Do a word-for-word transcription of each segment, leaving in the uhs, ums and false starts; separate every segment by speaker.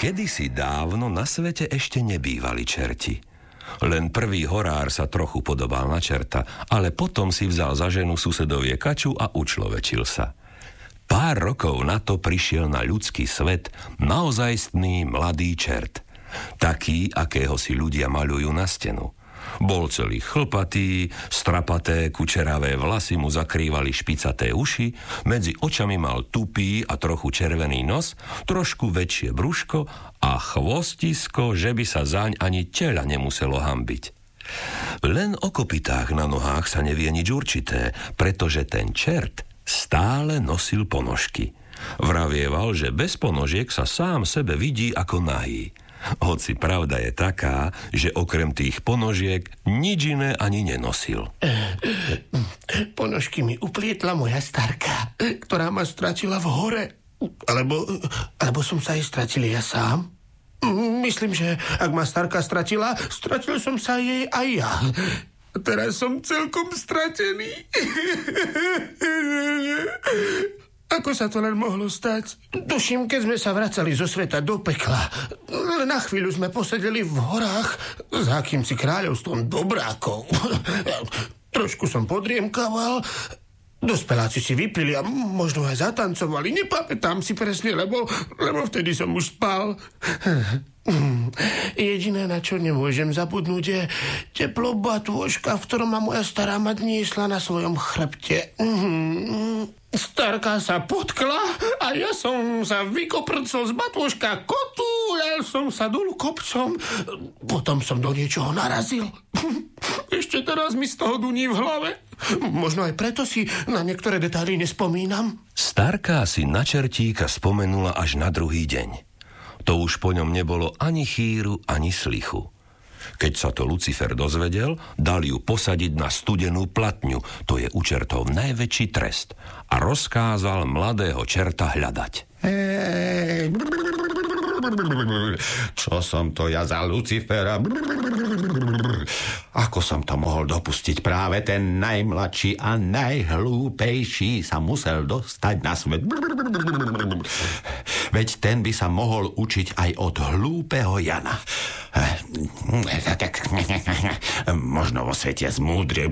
Speaker 1: Kedysi dávno na svete ešte nebývali čerti. Len prvý horár sa trochu podobal na čerta, ale potom si vzal za ženu susedovie kaču a učlovečil sa. Pár rokov na to prišiel na ľudský svet naozajstný mladý čert. Taký, akého si ľudia maľujú na stenu. Bol celý chlpatý, strapaté, kučeravé vlasy mu zakrývali špicaté uši, medzi očami mal tupý a trochu červený nos, trošku väčšie brúško a chvostisko, že by sa zaň ani teľa nemuselo hanbiť. Len o kopytách na nohách sa nevie nič určité, pretože ten čert stále nosil ponožky. Vravieval, že bez ponožiek sa sám sebe vidí ako nahý. Hoci pravda je taká, že okrem tých ponožiek nič iné ani nenosil.
Speaker 2: Ponožky mi uplietla moja starka, ktorá ma stratila v hore. Alebo, alebo som sa jej stratil ja sám. Myslím, že ak ma starka stratila, stratil som sa jej aj ja. Teraz som celkom stratený. Ako sa to len mohlo stať? Tuším, keď sme sa vracali zo sveta do pekla. Len na chvíľu sme posedeli v horách za akýmsi kráľovstvom dobrákov. Trošku som podriemkaval. Dospeláci si vypili a možno aj zatancovali. Nepamätám si presne, lebo, lebo vtedy som už spal. Jediné, na čo nemôžem zabudnúť, je teplo batôžka, v ktorom ma moja stará mať niesla na svojom chrbte. Starka sa potkla a ja som sa vykoprcol z batôžka, kotúľal som sa dolu kopcom. Potom som do niečoho narazil. Ešte teraz mi z toho duní v hlave. Možno aj preto si na niektoré detaily nespomínam.
Speaker 1: Starka si na čertíka spomenula až na druhý deň. To už po ňom nebolo ani chýru, ani slichu. Keď sa to Lucifer dozvedel, dal ju posadiť na studenú platňu, to je u čertov najväčší trest, a rozkázal mladého čerta hľadať.
Speaker 3: Hej, čo som to ja za Lucifera? Ako som to mohol dopustiť? Práve ten najmladší a najhlúpejší sa musel dostať na svet. Veď ten by sa mohol učiť aj od hlúpeho Jana. Možno vo svete zmúdrie.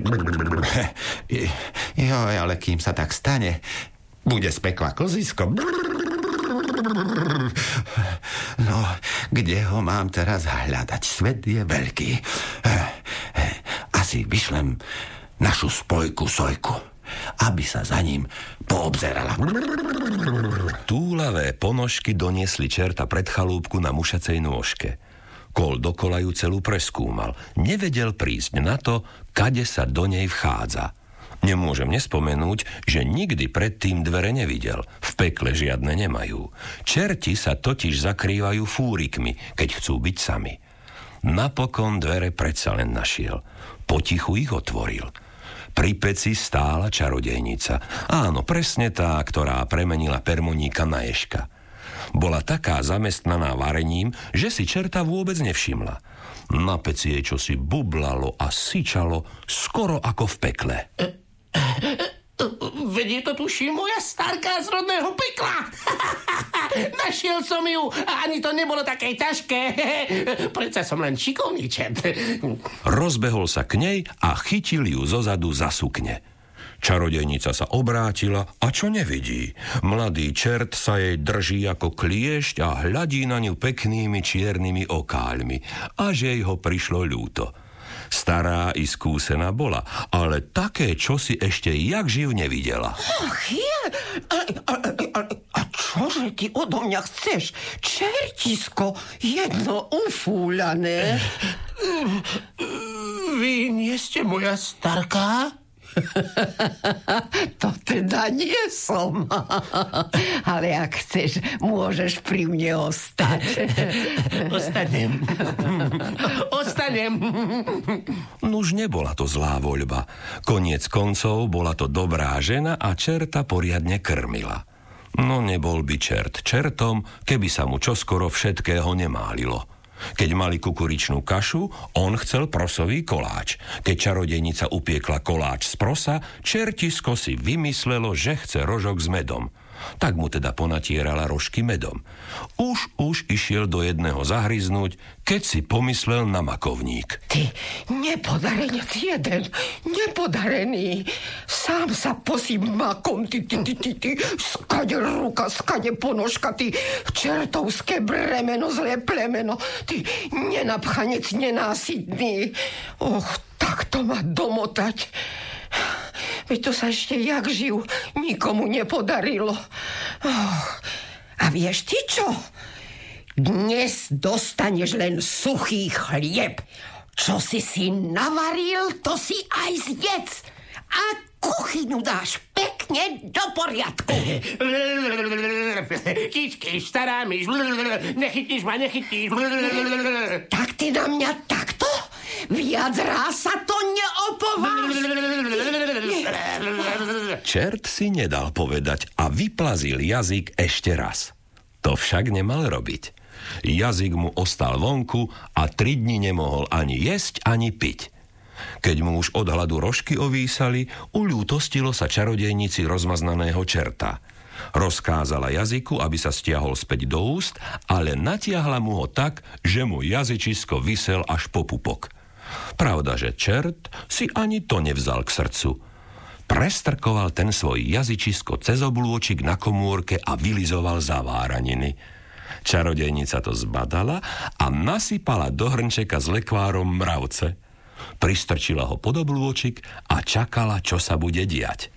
Speaker 3: Joj, ale kým sa tak stane, bude z pekla klzisko. No, kde ho mám teraz hľadať? Svet je veľký. Asi vyšlem našu spojku Sojku, aby sa za ním poobzerala.
Speaker 1: Túlavé ponožky doniesli čerta pred chalúbku na mušacej nôžke. Kol dokola ju celú preskúmal. Nevedel prísť na to, kade sa do nej vchádza. Nemôžem nespomenúť, že nikdy predtým dvere nevidel. V pekle žiadne nemajú. Čerti sa totiž zakrývajú fúrikmi, keď chcú byť sami. Napokon dvere predsa len našiel. Potichu ich otvoril. Pri peci stála čarodejnica. Áno, presne tá, ktorá premenila permoníka na ježka. Bola taká zamestnaná varením, že si čerta vôbec nevšimla. Na peci jej čosi bublalo a syčalo, skoro ako v pekle.
Speaker 2: Vedie to tuším moja starka z rodného pekla. Našiel som ju a ani to nebolo také ťažké. Predsa som len šikovný čert.
Speaker 1: Rozbehol sa k nej a chytil ju zozadu za sukne. Čarodejnica sa obrátila a čo nevidí? Mladý čert sa jej drží ako kliešť a hľadí na ňu peknými čiernymi okáľmi, až jej ho prišlo ľúto. Stará i skúsená bola, ale také čosi ešte jak živ nevidela.
Speaker 4: Ach, ja, a, a, a, a čože ty odo mňa chceš? Čertisko, jedno ufúľané.
Speaker 2: Vy nie ste moja starka?
Speaker 4: To teda nie som. Ale ak chceš, môžeš pri mne ostať.
Speaker 2: Ostanem. Ostanem.
Speaker 1: Nuž nebola to zlá voľba. Koniec koncov bola to dobrá žena a čerta poriadne krmila. No nebol by čert čertom, keby sa mu čoskoro všetkého nemálilo. Keď mali kukuričnú kašu, on chcel prosový koláč. Keď čarodejnica upiekla koláč z prosa, čertisko si vymyslelo, že chce rožok s medom. Tak mu teda ponatierala rožky medom. Už, už išiel do jedného zahryznúť, keď si pomyslel na makovník.
Speaker 4: Ty, nepodarenec jeden, nepodarený. Sám sa posím makom, ty, ty, ty, ty, ty. Skade ruka, skade ponožka, ty. Čertovské bremeno, zlé plemeno. Ty, nenapchanec, nenásytný. Och, tak to ma domotať. Veď to sa ešte jak živ nikomu nepodarilo. Oh, a vieš ty čo? Dnes dostaneš len suchý chlieb. Čo si si navaril, to si aj zjedz. A kuchyňu dáš pekne do poriadku.
Speaker 2: Kičky, stará myš, nechytíš ma, nechytíš.
Speaker 4: Tak ty na mňa takto? Viac ráz sa to neopováž.
Speaker 1: Čert si nedal povedať a vyplazil jazyk ešte raz. To však nemal robiť. Jazyk mu ostal vonku a tri dni nemohol ani jesť, ani piť. Keď mu už od hladu rožky ovísali, uľútostilo sa čarodejnici rozmaznaného čerta. Rozkázala jazyku, aby sa stiahol späť do úst, ale natiahla mu ho tak, že mu jazyčisko visel až po pupok. Pravda, že čert si ani to nevzal k srdcu. Prestrkoval ten svoj jazyčisko cez oblôčik na komórke a vylizoval zaváraniny. Čarodejnica to zbadala a nasypala do hrnčeka s lekvárom mravce. Pristrčila ho pod oblôčik a čakala, čo sa bude diať.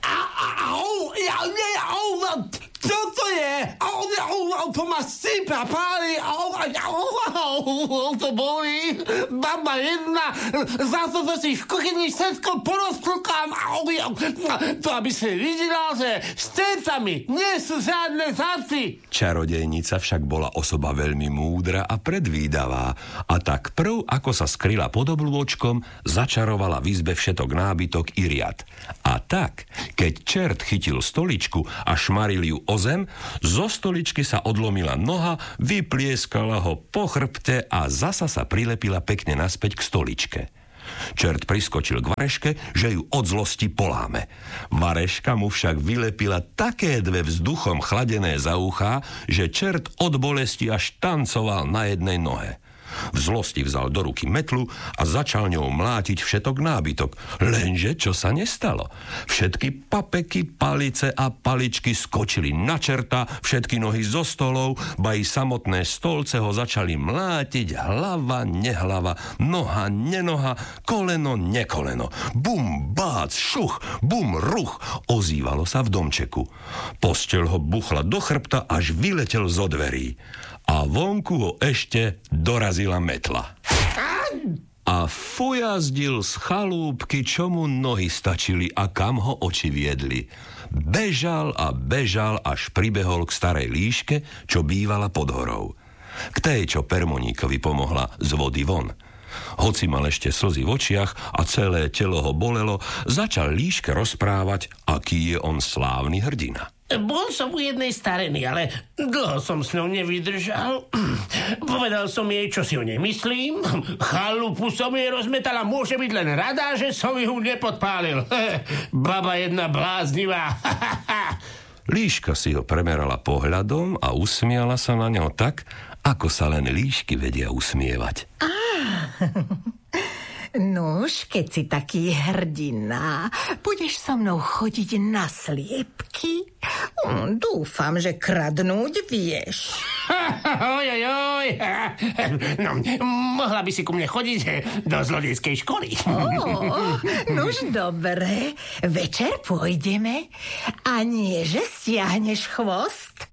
Speaker 2: Au, ja, nie, au, čo to je? Au, au, au, to ma sypa, páli, au, au, au, to bolí. Baba jedna, za to, že si v kuchyni všetko porozplkám, au, au, to aby si videla, že s tentami nie sú žiadne záci.
Speaker 1: Čarodejnica však bola osoba veľmi múdra a predvídavá a tak prv, ako sa skryla pod oblôčkom, začarovala v izbe všetok nábytok i riad. A tak, keď čert chytil stoličku a šmaril ju o zem, zo stoličky sa odlomila noha, vyplieskala ho po chrbte a zasa sa prilepila pekne naspäť k stoličke. Čert priskočil k Vareške, že ju od zlosti poláme. Vareška mu však vylepila také dve vzduchom chladené za uchá, že čert od bolesti až tancoval na jednej nohe. V zlosti vzal do ruky metlu a začal ňou mlátiť všetok nábytok. Lenže čo sa nestalo? Všetky papeky, palice a paličky skočili na čerta, všetky nohy zo stolov, ba i samotné stolce ho začali mlátiť hlava, nehlava, noha, nenoha, koleno, nekoleno. Bum, bác, šuch, bum, ruch, ozývalo sa v domčeku. Posteľ ho buchla do chrbta, až vyletel zo dverí. A vonku ho ešte dorazila metla. A fujazdil z chalúbky, čo mu nohy stačili a kam ho oči viedli. Bežal a bežal, až pribehol k starej líške, čo bývala pod horou. K tej, čo Permoníkovi pomohla z vody von. Hoci mal ešte slzy v očiach a celé telo ho bolelo, začal líške rozprávať, aký je on slávny hrdina.
Speaker 2: Bol som u jednej stareny, ale dlho som s ňou nevydržal. Povedal som jej, čo si o nej myslím. Chalupu som jej rozmetal a môže byť len rada, že som ju nepodpálil. Baba jedna bláznivá.
Speaker 1: Líška si ho premerala pohľadom a usmiala sa na ňo tak, ako sa len líšky vedia usmievať.
Speaker 5: Nuž, keď si taký hrdina, budeš so mnou chodiť na sliepky? Mm, dúfam, že kradnúť vieš.
Speaker 2: Oj, oj, oj. No, mohla by si ku mne chodiť do zlodejskej školy.
Speaker 5: Oh, nuž dobre, večer pôjdeme a nie, že stiahneš chvost?